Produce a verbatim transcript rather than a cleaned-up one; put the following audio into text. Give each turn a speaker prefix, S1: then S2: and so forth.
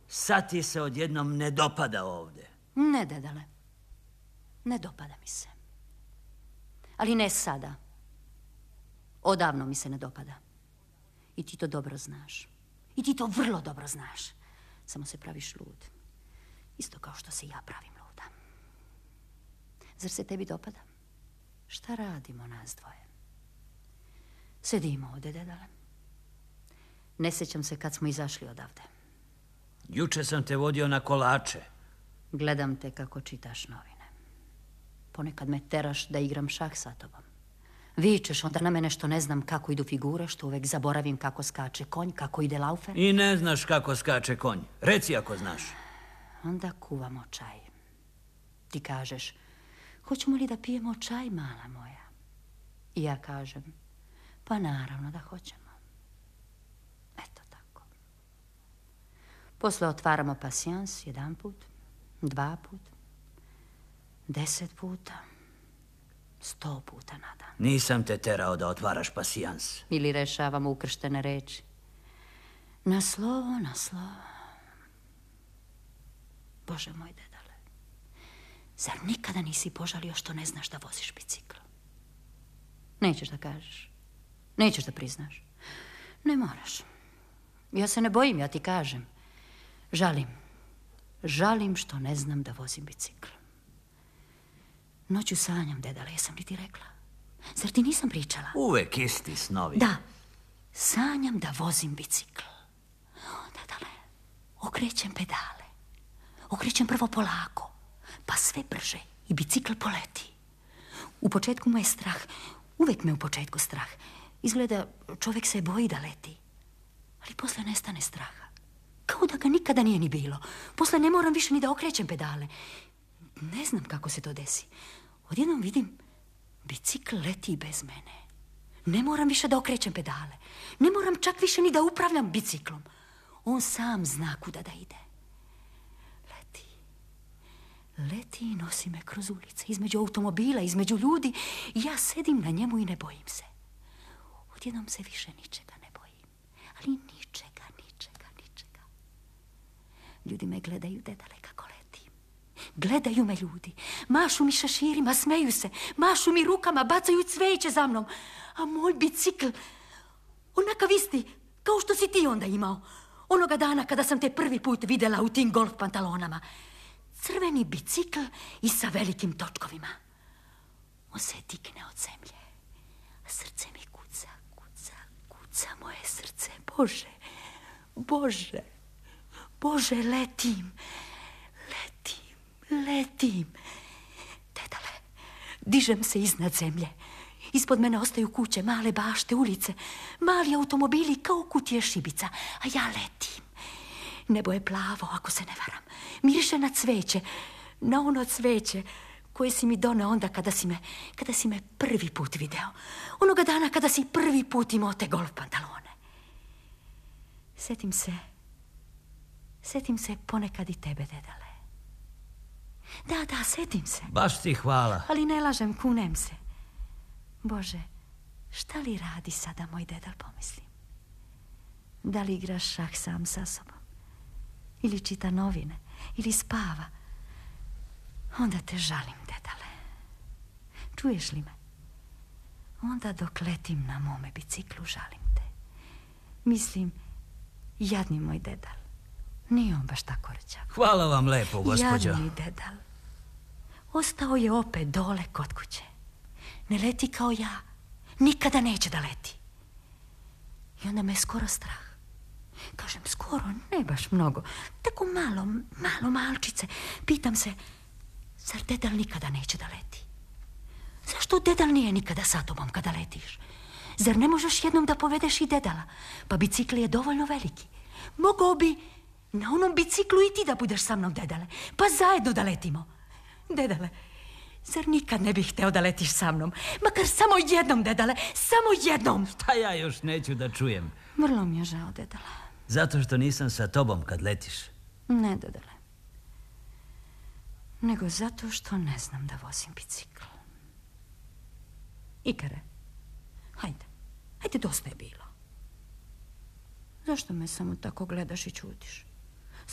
S1: Sad ti se odjednom ne dopada ovde.
S2: Ne, dedale. Ne dopada mi se. Ali ne sada. Odavno mi se ne dopada. I ti to dobro znaš. I ti to vrlo dobro znaš. Samo se praviš lud. Isto kao što se ja pravim luda. Zar se tebi dopada? Šta radimo nas dvoje? Sedimo ovde, dedale. Ne sjećam se kad smo izašli odavde.
S1: Juče sam te vodio na kolače.
S2: Gledam te kako čitaš novine. Ponekad me teraš da igram šah sa tobom. Vičeš onda na mene što ne znam kako idu figure, što uvek zaboravim kako skače konj, kako ide laufer.
S1: I ne znaš kako skače konj. Reci ako znaš.
S2: Onda kuvamo čaj. Ti kažeš, hoćemo li da pijemo čaj, mala moja? I ja kažem, pa naravno da hoćemo. Eto tako. Posle otvaramo pasijans jedan put, dva put, deset puta, sto puta na dan.
S1: Nisam te terao da otvaraš pasijans.
S2: Ili rešavamo ukrštene reči. Na slovo, na slovo. Bože moj, dedale, zar nikada nisi požalio što ne znaš da voziš bicikl? Nećeš da kažeš. Nećeš da priznaš. Ne moraš. Ja se ne bojim, ja ti kažem. Žalim. Žalim što ne znam da vozim bicikl. Noću sanjam, dedale, jesam li ti rekla? Zar ti nisam pričala?
S1: Uvek isti snovi.
S2: Da. Sanjam da vozim bicikl. Dedale, okrećem pedale. Okrećem prvo polako, pa sve brže i bicikl poleti. U početku mu je strah. Uvek me u početku strah. Izgleda čovjek se boji da leti. Ali posle nestane straha. Kao da ga nikada nije ni bilo. Posle ne moram više ni da okrećem pedale. Ne znam kako se to desi. Odjednom vidim, bicikl leti bez mene. Ne moram više da okrećem pedale. Ne moram čak više ni da upravljam biciklom. On sam zna kuda da ide. Leti. Leti i nosi me kroz ulice, između automobila, između ljudi. I ja sedim na njemu i ne bojim se. Odjednom se više ničega ne bojim. Ali ničega, ničega, ničega. Ljudi me gledaju, dedale, kako letim. Gledaju me ljudi. Mašu mi šeširima, smeju se. Mašu mi rukama, bacaju cveće za mnom. A moj bicikl, onakav isti, kao što si ti onda imao. Onoga dana kada sam te prvi put videla u tim golf pantalonama. Crveni bicikl i sa velikim točkovima. On se digne od zemlje. A srce mi kuca, kuca, kuca moje srce. Bože, Bože, Bože, letim, letim, letim. Dedale, dižem se iznad zemlje. Ispod mene ostaju kuće, male bašte, ulice, mali automobili kao kutije šibica, a ja letim. Nebo je plavo, ako se ne varam. Miriše na cveće, na ono cveće koje si mi doneo onda kada si me, kada si me prvi put video. Onoga dana kada si prvi put imao te golf pantalone. Setim se, setim se ponekad i tebe, dedale. Da, da, setim se.
S1: Baš ti hvala.
S2: Ali ne lažem, kunem se. Bože, šta li radi sada moj dedal, pomislim? Da li igraš šah sam sa sobom? Ili čita novine? Ili spava? Onda te žalim, dedale. Čuješ li me? Onda dok letim na mome biciklu, žalim te. Mislim, jadni moj dedal. Nije on baš tako rđav.
S1: Hvala vam lepo, gospođo.
S2: Jadni dedal. Ostao je opet dole kod kuće. Ne leti kao ja. Nikada neće da leti. I onda me je skoro strah. Kažem, skoro, ne baš mnogo. Tako malo, malo malčice. Pitam se, zar dedal nikada neće da leti? Zašto dedal nije nikada sa tobom kada letiš? Zar ne možeš jednom da povedeš i dedala? Pa bicikl je dovoljno veliki. Mogao bi na onom biciklu i ti da budeš sa mnom, dedale. Pa zajedno da letimo. Dedale, zar nikad ne bih hteo da letiš sa mnom? Makar samo jednom, dedale, samo jednom.
S1: Šta ja još neću da čujem?
S2: Vrlo mi je žao, dedale.
S1: Zato što nisam sa tobom kad letiš.
S2: Ne, dedale. Nego zato što ne znam da vozim bicikl. Ikare, hajde, hajde, dosta je bilo. Zašto me samo tako gledaš i čutiš?